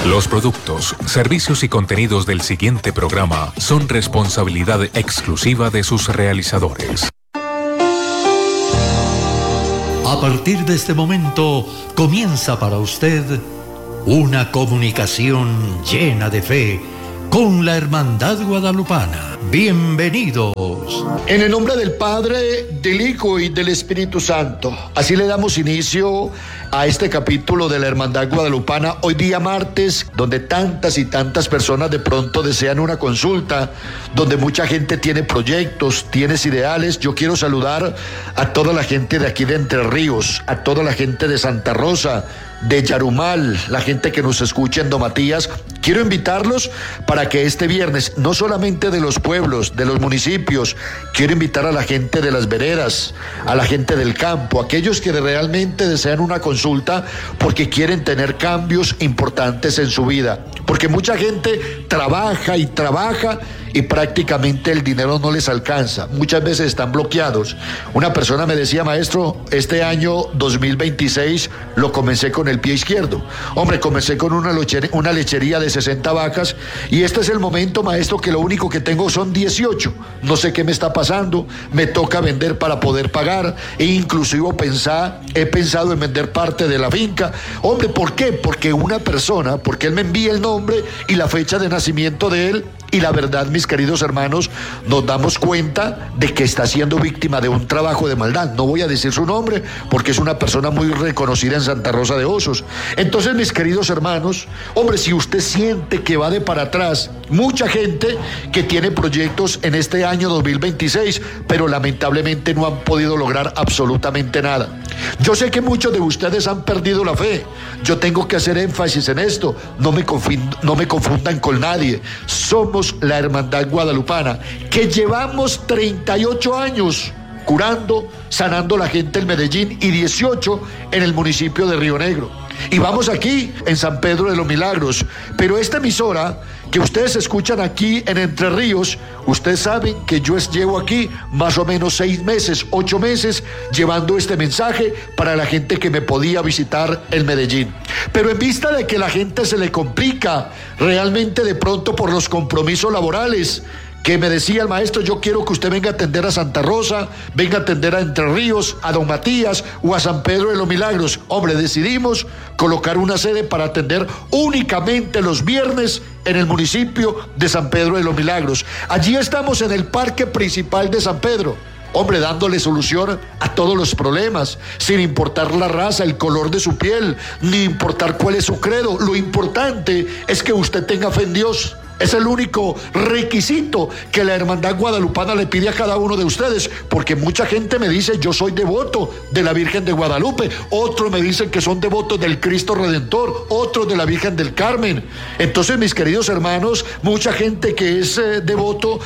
Los productos, servicios y contenidos del siguiente programa son responsabilidad exclusiva de sus realizadores. A partir de este momento comienza para usted una comunicación llena de fe con la Hermandad Guadalupana. Bienvenidos. En el nombre del Padre, del Hijo y del Espíritu Santo. Así le damos inicio a este capítulo de la Hermandad Guadalupana, hoy día martes, donde tantas y tantas personas de pronto desean una consulta, donde mucha gente tiene proyectos, tienes ideales. Yo quiero saludar a toda la gente de aquí de Entre Ríos, a toda la gente de Santa Rosa, de Yarumal, la gente que nos escucha en Domatías. Quiero invitarlos para que este viernes, no solamente de los pueblos, de los municipios, quiero invitar a la gente de las veredas, a la gente del campo, aquellos que realmente desean una consulta porque quieren tener cambios importantes en su vida. Porque mucha gente trabaja y prácticamente el dinero no les alcanza. Muchas veces están bloqueados. Una persona me decía: maestro, este año 2026 lo comencé con el pie izquierdo. Hombre, comencé con una lechería de 60 vacas y este es el momento, maestro, que lo único que tengo son 18. No sé qué me está pasando. Me toca vender para poder pagar e inclusive he pensado en vender parte de la finca. Hombre, ¿por qué? Porque él me envía el nombre y la fecha de nacimiento de él. Y la verdad, mis queridos hermanos, nos damos cuenta de que está siendo víctima de un trabajo de maldad. No voy a decir su nombre porque es una persona muy reconocida en Santa Rosa de Osos. Entonces, mis queridos hermanos, hombre, si usted siente que va de para atrás, mucha gente que tiene proyectos en este año 2026, pero lamentablemente no han podido lograr absolutamente nada. Yo sé que muchos de ustedes han perdido la fe. Yo tengo que hacer énfasis en esto. No me confundan con nadie. Somos la Hermandad Guadalupana, que llevamos 38 años curando, sanando a la gente en Medellín y 18 en el municipio de Río Negro. Y vamos aquí en San Pedro de los Milagros. Pero esta emisora que ustedes escuchan aquí en Entre Ríos, ustedes saben que yo llevo aquí más o menos 6 meses, 8 meses, llevando este mensaje para la gente que me podía visitar en Medellín. Pero en vista de que la gente se le complica realmente de pronto por los compromisos laborales, que me decía el maestro: yo quiero que usted venga a atender a Santa Rosa, venga a atender a Entre Ríos, a Don Matías o a San Pedro de los Milagros. Hombre, decidimos colocar una sede para atender únicamente los viernes en el municipio de San Pedro de los Milagros. Allí estamos en el parque principal de San Pedro. Hombre, dándole solución a todos los problemas, sin importar la raza, el color de su piel, ni importar cuál es su credo. Lo importante es que usted tenga fe en Dios. Es el único requisito que la Hermandad Guadalupana le pide a cada uno de ustedes, porque mucha gente me dice: yo soy devoto de la Virgen de Guadalupe, otros me dicen que son devotos del Cristo Redentor, otros de la Virgen del Carmen. Entonces, mis queridos hermanos, mucha gente que es devoto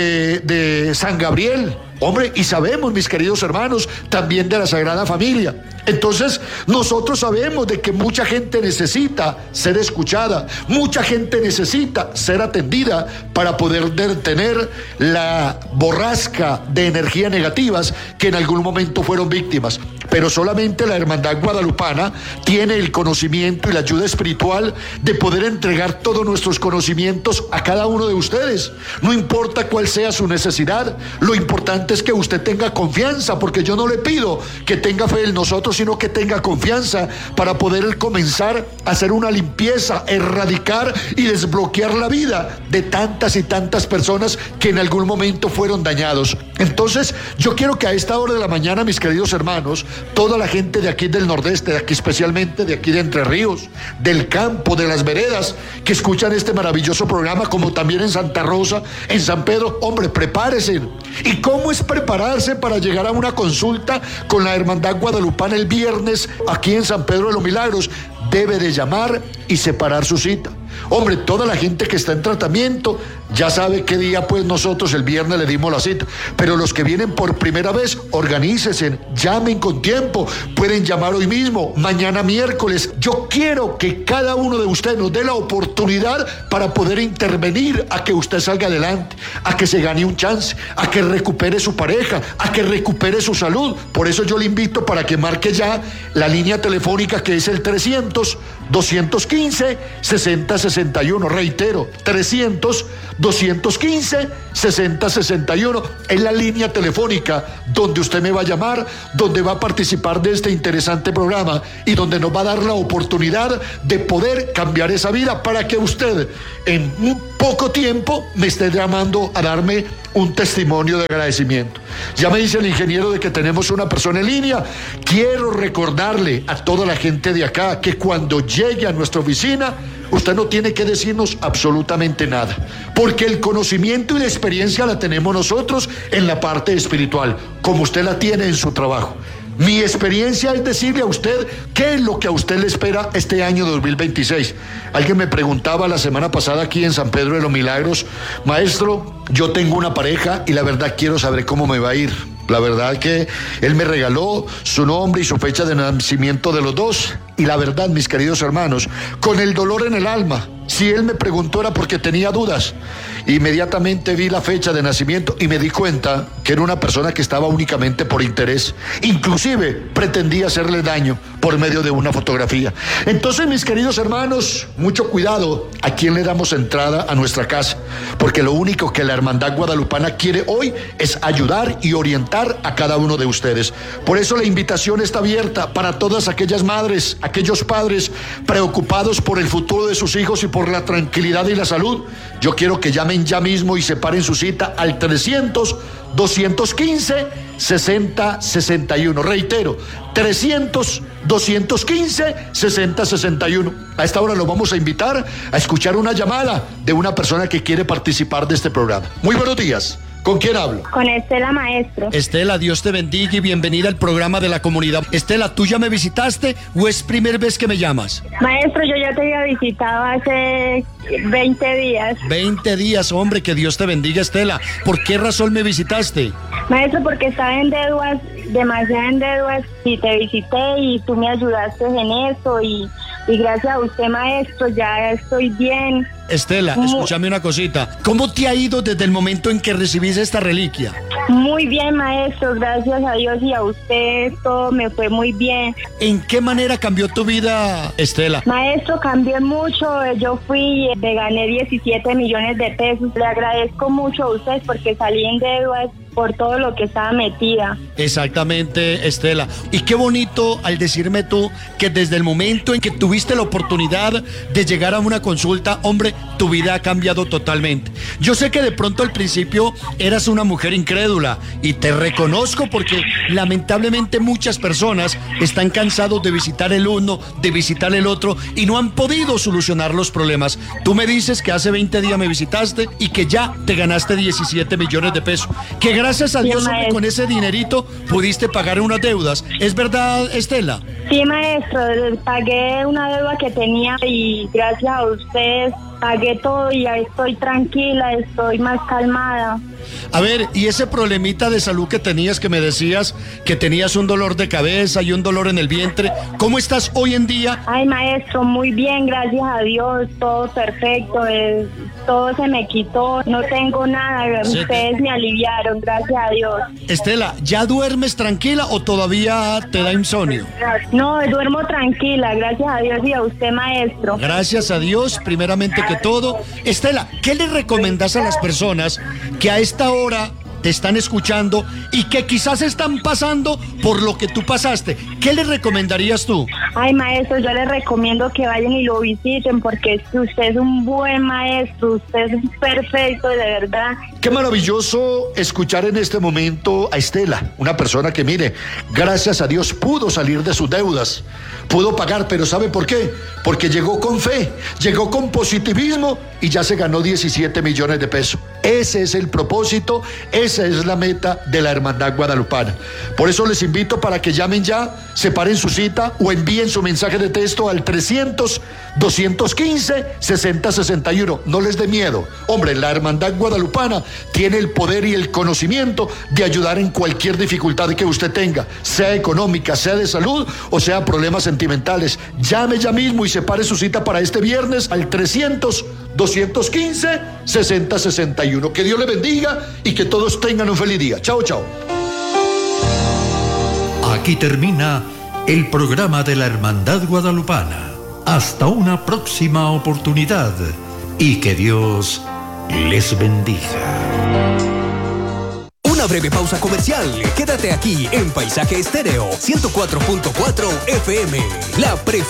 de San Gabriel. Hombre, y sabemos, mis queridos hermanos, también de la Sagrada Familia. Entonces, nosotros sabemos de que mucha gente necesita ser escuchada, mucha gente necesita ser atendida para poder detener la borrasca de energías negativas que en algún momento fueron víctimas. Pero solamente la Hermandad Guadalupana tiene el conocimiento y la ayuda espiritual de poder entregar todos nuestros conocimientos a cada uno de ustedes. No importa cuál sea su necesidad, lo importante es que usted tenga confianza, porque yo no le pido que tenga fe en nosotros, sino que tenga confianza para poder comenzar a hacer una limpieza, erradicar y desbloquear la vida de tantas y tantas personas que en algún momento fueron dañados. Entonces, yo quiero que a esta hora de la mañana, mis queridos hermanos, toda la gente de aquí del Nordeste, de aquí especialmente de aquí de Entre Ríos, del campo, de las veredas, que escuchan este maravilloso programa, como también en Santa Rosa, en San Pedro, hombre, prepárese. ¿Y cómo es prepararse para llegar a una consulta con la Hermandad Guadalupana el viernes aquí en San Pedro de los Milagros? Debe de llamar y separar su cita. Hombre, toda la gente que está en tratamiento ya sabe qué día, pues nosotros el viernes le dimos la cita. Pero los que vienen por primera vez, organícense, llamen con tiempo, pueden llamar hoy mismo, mañana miércoles. Yo quiero que cada uno de ustedes nos dé la oportunidad para poder intervenir a que usted salga adelante, a que se gane un chance, a que recupere su pareja, a que recupere su salud. Por eso yo le invito para que marque ya la línea telefónica que es el 300-215-6061. Reitero, 300-215-6061. Es la línea telefónica donde usted me va a llamar, donde va a participar de este interesante programa y donde nos va a dar la oportunidad de poder cambiar esa vida para que usted en un poco tiempo me esté llamando a darme un testimonio de agradecimiento. Ya me dice el ingeniero de que tenemos una persona en línea. Quiero recordarle a toda la gente de acá que cuando llegue a nuestra oficina, usted no tiene que decirnos absolutamente nada, porque el conocimiento y la experiencia la tenemos nosotros en la parte espiritual, como usted la tiene en su trabajo. Mi experiencia es decirle a usted qué es lo que a usted le espera este año 2026. Alguien me preguntaba la semana pasada aquí en San Pedro de los Milagros: maestro, yo tengo una pareja y la verdad quiero saber cómo me va a ir. La verdad que él me regaló su nombre y su fecha de nacimiento de los dos. Y la verdad, mis queridos hermanos, con el dolor en el alma, si él me preguntó era porque tenía dudas. Inmediatamente vi la fecha de nacimiento y me di cuenta que era una persona que estaba únicamente por interés. Inclusive pretendía hacerle daño por medio de una fotografía. Entonces, mis queridos hermanos, mucho cuidado a quién le damos entrada a nuestra casa, porque lo único que la Hermandad Guadalupana quiere hoy es ayudar y orientar a cada uno de ustedes. Por eso la invitación está abierta para todas aquellas madres, aquellos padres preocupados por el futuro de sus hijos y por la tranquilidad y la salud. Yo quiero que llamen ya mismo y separen su cita al 300-215-6061. Reitero, 300-215-6061. A esta hora lo vamos a invitar a escuchar una llamada de una persona que quiere participar de este programa. Muy buenos días. ¿Con quién hablo? Con Estela, maestro. Estela, Dios te bendiga y bienvenida al programa de la comunidad. Estela, ¿tú ya me visitaste o es primera vez que me llamas? Maestro, yo ya te había visitado hace 20 días. 20 días, hombre, que Dios te bendiga, Estela. ¿Por qué razón me visitaste? Maestro, porque estaba en deudas, demasiado en deudas, y te visité y tú me ayudaste en eso y gracias a usted, maestro, ya estoy bien. Estela, escúchame una cosita. ¿Cómo te ha ido desde el momento en que recibiste esta reliquia? Muy bien, maestro, gracias a Dios y a usted todo me fue muy bien. ¿En qué manera cambió tu vida, Estela? Maestro, cambié mucho, yo fui, me gané 17 millones de pesos. Le agradezco mucho a usted porque salí en deudas por todo lo que estaba metida. Exactamente, Estela. Y qué bonito al decirme tú que desde el momento en que tuviste la oportunidad de llegar a una consulta, hombre, tu vida ha cambiado totalmente. Yo sé que de pronto al principio eras una mujer incrédula y te reconozco porque lamentablemente muchas personas están cansados de visitar el uno, de visitar el otro y no han podido solucionar los problemas. Tú me dices que hace 20 días me visitaste y que ya te ganaste 17 millones de pesos. Que gracias a Dios, hombre, con ese dinerito pudiste pagar unas deudas. ¿Es verdad, Estela? Sí, maestro, pagué una deuda que tenía y gracias a usted pagué todo y ya estoy tranquila, estoy más calmada. A ver, y ese problemita de salud que tenías, que me decías que tenías un dolor de cabeza y un dolor en el vientre, ¿cómo estás hoy en día? Ay, maestro, muy bien, gracias a Dios, todo perfecto, todo se me quitó, no tengo nada, Sí. Ustedes me aliviaron, gracias a Dios. Estela, ¿ya duermes tranquila o todavía te da insomnio? No, duermo tranquila, gracias a Dios y a usted, maestro. Gracias a Dios, primeramente que todo. Estela, ¿qué le recomendás a las personas que a esta hora te están escuchando y que quizás están pasando por lo que tú pasaste? ¿Qué le recomendarías tú? Ay, maestro, yo les recomiendo que vayan y lo visiten porque usted es un buen maestro, usted es perfecto, de verdad. Qué maravilloso escuchar en este momento a Estela, una persona que, mire, gracias a Dios pudo salir de sus deudas, pudo pagar, pero ¿sabe por qué? Porque llegó con fe, llegó con positivismo y ya se ganó 17 millones de pesos. Ese es el propósito, esa es la meta de la Hermandad Guadalupana. Por eso les invito para que llamen ya, separen su cita o envíen envíen su mensaje de texto al 300-215-6061. No les dé miedo. Hombre, la Hermandad Guadalupana tiene el poder y el conocimiento de ayudar en cualquier dificultad que usted tenga, sea económica, sea de salud o sea problemas sentimentales. Llame ya mismo y separe su cita para este viernes al 300-215-6061. Que Dios le bendiga y que todos tengan un feliz día. Chao, chao. Aquí termina el programa de la Hermandad Guadalupana. Hasta una próxima oportunidad y que Dios les bendiga. Una breve pausa comercial. Quédate aquí en Paisaje Estéreo 104.4 FM. La preferencia.